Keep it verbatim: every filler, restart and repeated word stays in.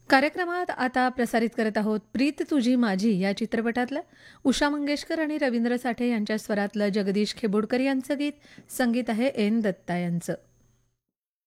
कार्यक्रमात आता प्रसारित करत आहोत प्रीत तुझी माझी या चित्रपटातलं उषा मंगेशकर आणि रवींद्र साठे यांच्या स्वरातलं जगदीश खेबोडकर यांचं गीत. संगीत आहे एन दत्ता यांचं.